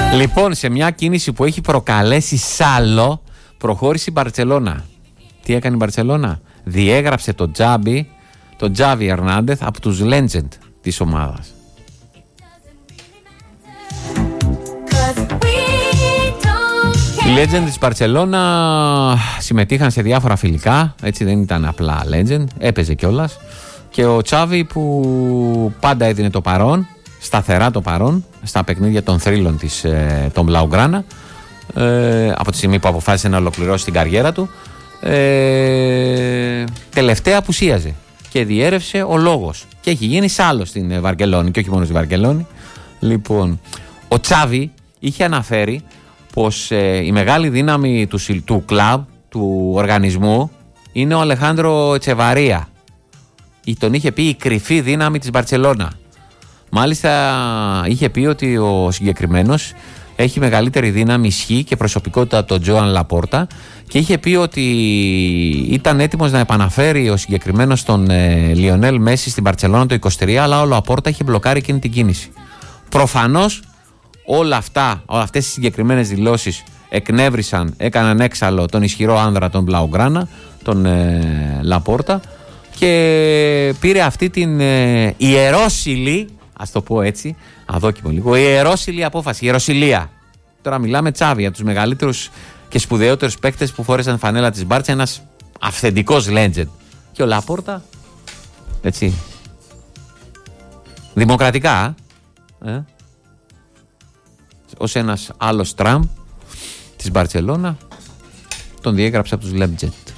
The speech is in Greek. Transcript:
Λοιπόν, σε μια κίνηση που έχει προκαλέσει σάλο, προχώρησε η Μπαρτσελώνα. Τι έκανε η Μπαρτσελώνα? Διέγραψε τον Τζάβι Ερνάντεθ από τους legend της ομάδας. Οι legend της Μπαρτσελώνα συμμετείχαν σε διάφορα φιλικά, έτσι δεν ήταν απλά legend, έπαιζε κιόλας. Και ο Τσάβι που πάντα έδινε το παρόν, σταθερά το παρόν, στα παιχνίδια των θρύλων των Μπλαουγκράνα, από τη στιγμή που αποφάσισε να ολοκληρώσει την καριέρα του, τελευταία απουσίαζε και διέρευσε ο λόγος. Και έχει γίνει σάλο στην Βαρκελόνη και όχι μόνο στη Βαρκελόνη. Λοιπόν, ο Τσάβι είχε αναφέρει πως η μεγάλη δύναμη του κλαμπ, του οργανισμού, είναι ο Αλεχάνδρο Ετσεβαρία. Τον είχε πει η κρυφή δύναμη της Μπαρτσελώνα. Μάλιστα είχε πει ότι ο συγκεκριμένος έχει μεγαλύτερη δύναμη, ισχύ και προσωπικότητα από τον Τζόαν Λαπόρτα και είχε πει ότι ήταν έτοιμος να επαναφέρει ο συγκεκριμένος τον Λιονέλ Μέση στην Μπαρτσελώνα το 23, αλλά ο Λαπόρτα είχε μπλοκάρει εκείνη την κίνηση. Προφανώς όλα αυτές οι συγκεκριμένες δηλώσεις εκνεύρισαν, έκαναν έξαλλο τον ισχυρό άνδρα τον Μπλαουγκράνα, τον Λαπόρτα, και πήρε αυτή την ιερόσιλη, ας το πω έτσι, αδόκιμο λίγο, ιερόσιλη απόφαση, ιεροσιλία. Τώρα μιλάμε Τσάβη, από τους μεγαλύτερους και σπουδαιότερους παίκτες που φόρεσαν φανέλα της Μπάρτσα, ένας αυθεντικός legend. Και ο Λαπόρτα, έτσι, δημοκρατικά, ως ένας άλλος Τραμπ της Μπαρτσελώνα, τον διέγραψε από τους legend.